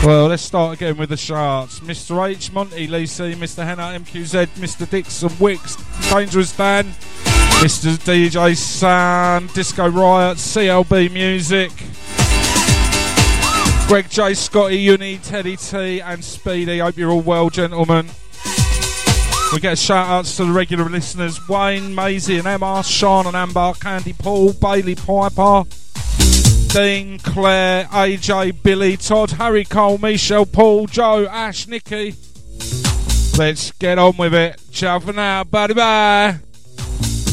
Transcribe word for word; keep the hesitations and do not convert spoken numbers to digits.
Well, let's start again with the charts. Mister H, Monty, Lee C, Mister Henna, M Q Z, Mister Dixon, Wicks, Dangerous Dan, Mister D J San, Disco Riot, C L B Music, Greg J, Scotty, Uni, Teddy T and Speedy. Hope you're all well, gentlemen. We get shout outs to the regular listeners: Wayne, Maisie and Emma, Sean and Amber, Candy Paul, Bailey Piper, Dean, Claire, A J, Billy, Todd, Harry Cole, Michelle, Paul, Joe, Ash, Nikki. Let's get on with it. Ciao for now. Bye bye.